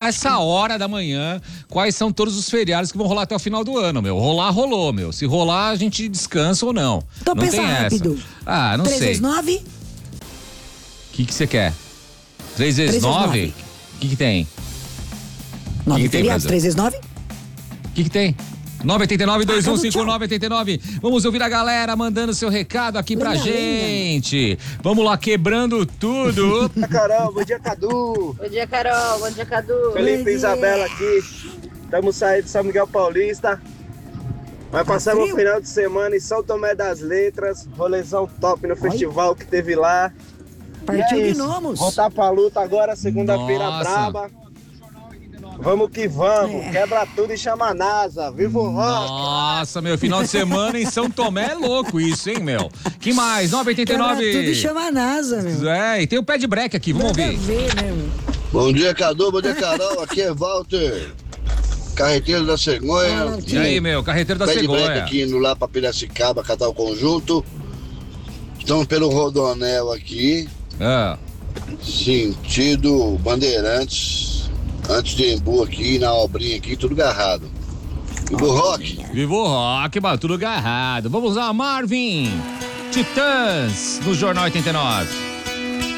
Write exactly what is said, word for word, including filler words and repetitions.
essa hora da manhã quais são todos os feriados que vão rolar até o final do ano, meu. Rolar, rolou, meu. Se rolar, a gente descansa ou não. Então não pensa tem rápido. essa. Ah, não três sei. vezes nove? O que que você quer? três vezes nove? O que que tem? nove que que tem, feriados, Brasil? três vezes nove? O que que tem? nove oito nove, dois um cinco nove oito nove. Vamos ouvir a galera mandando seu recado aqui pra Lenha, gente. Vamos lá, quebrando tudo. Bom dia, Carol. Bom dia, Cadu. Bom dia, Carol. Bom dia, Cadu. Felipe e Isabela aqui. Estamos saindo de São Miguel Paulista. Vai passar um final de semana em São Tomé das Letras. Rolezão top no festival que teve lá. Partiu E é isso. Gnomos. Voltar pra luta agora, segunda-feira Nossa. braba. Vamos que vamos. É. Quebra tudo e chama a NASA. Viva o rock. Nossa, meu, final de semana em São Tomé é louco isso, hein, meu? Que mais? nove oito Quebra nove. tudo e chama a NASA, meu. É, e tem o pé de breque aqui, vamos Nada a ouvir. ver, né, meu? Bom dia, Cadu. Bom dia, Carol. Aqui é Walter, carreteiro da Cegonha. E aí, meu, carreteiro da Pé de breque Cegonha. aqui indo lá pra Piracicaba, catar o conjunto. Estamos pelo Rodonel aqui, Ah, sentido Bandeirantes. Antes de Embu aqui, na obrinha aqui, tudo agarrado. E do rock. viva o rock, mano, tudo agarrado. Vamos lá, Marvin. Titãs, no Jornal oitenta e nove.